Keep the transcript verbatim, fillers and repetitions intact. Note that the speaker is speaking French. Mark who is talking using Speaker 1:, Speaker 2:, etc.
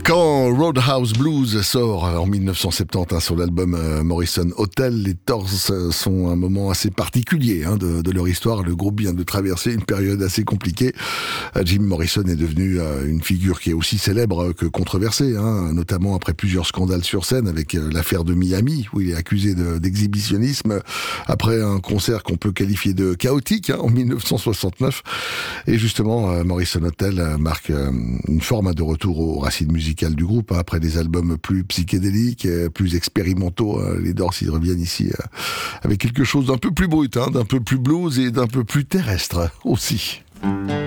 Speaker 1: Quand Roadhouse Blues sort en dix-neuf cent soixante-dix hein, sur l'album euh, Morrison Hotel, les Doors euh, sont un moment assez particulier hein, de, de leur histoire. Le groupe vient de traverser une période assez compliquée. Euh, Jim Morrison est devenu euh, une figure qui est aussi célèbre que controversée, hein, notamment après plusieurs scandales sur scène avec euh, l'affaire de Miami où il est accusé de, d'exhibitionnisme après un concert qu'on peut qualifier de chaotique hein, en dix-neuf cent soixante-neuf. Et justement, euh, Morrison Hotel euh, marque euh, une forme de retour aux racines musicales du groupe, hein, après des albums plus psychédéliques, plus expérimentaux. Hein, les Doors, ils reviennent ici euh, avec quelque chose d'un peu plus brut, hein, d'un peu plus blues et d'un peu plus terrestre aussi.